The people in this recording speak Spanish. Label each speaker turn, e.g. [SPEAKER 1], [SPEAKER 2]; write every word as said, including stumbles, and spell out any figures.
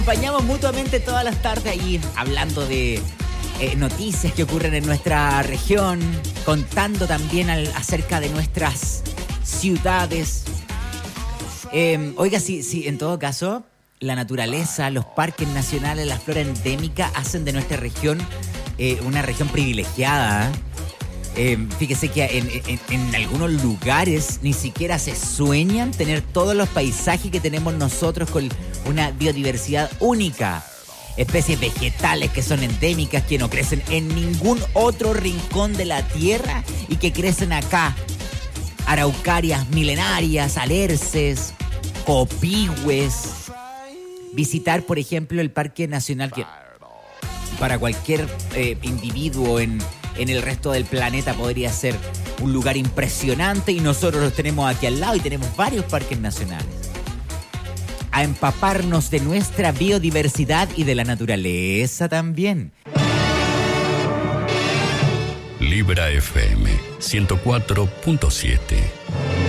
[SPEAKER 1] Acompañamos mutuamente todas las tardes ahí hablando de eh, noticias que ocurren en nuestra región, contando también al, acerca de nuestras ciudades. Eh, oiga, sí, sí, en todo caso, la naturaleza, los parques nacionales, la flora endémica hacen de nuestra región eh, una región privilegiada. Eh, fíjese que en, en, en algunos lugares ni siquiera se sueñan tener todos los paisajes que tenemos nosotros con una biodiversidad única. Especies vegetales que son endémicas, que no crecen en ningún otro rincón de la tierra y que crecen acá. Araucarias milenarias, alerces, copihue. Visitar, por ejemplo, el Parque Nacional, que para cualquier eh, individuo en, en el resto del planeta podría ser un lugar impresionante, y nosotros los tenemos aquí al lado y tenemos varios parques nacionales. A empaparnos de nuestra biodiversidad y de la naturaleza también.
[SPEAKER 2] Libra F M ciento cuatro punto siete.